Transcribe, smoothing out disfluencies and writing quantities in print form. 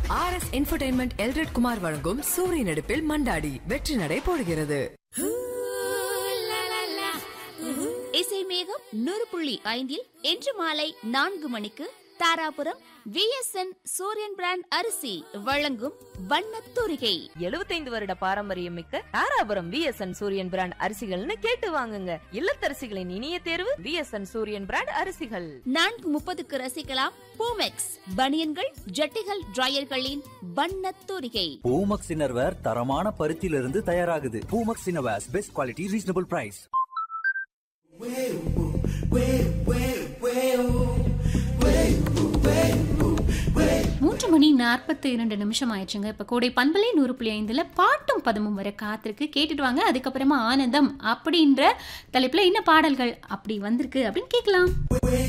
RS Infotainment Elred Kumar வழங்கும் சூரிய நடிப்பில் மண்டாடி வெற்றி நடை போடுகிறது. இசை மேகம் 100.5 இன்று மாலை 4 மணிக்கு தாராபுரம் VSN சூரியன் பிராண்ட் அரிசி வழங்கும் வண்ணத்தூரிகை. 75 வருட பாரம்பரியம் மிக்க தாராபுரம் VSN சூரியன் பிராண்ட் அரிசிகள்னு கேட்டு வாங்குங்க. இல்லத்தரசிகளின் இனிய தேர்வு VSN சூரியன் பிராண்ட் அரிசிகள். 4:30க்கு ரசிக்கலாம் பூமெக்ஸ் பனியன்கள் ஜட்டிகள் டிரையர்களின் வண்ணத்தூரிகை. பூமெக்ஸ் இன்னர்வேர் தரமான பருத்தியிலிருந்து தயாராகுது. Boomex innerwears best quality reasonable price. 3:42 ஆயிடுச்சுங்க. இப்ப கோடை பண்பலை 100.5 பாட்டும் பதமும் வர காத்திருக்கு. கேட்டுட்டு வாங்க. அதுக்கப்புறமா ஆனந்தம் அப்படின்ற தலைப்புல என்ன பாடல்கள் அப்படி வந்திருக்கு அப்படின்னு கேட்கலாம்.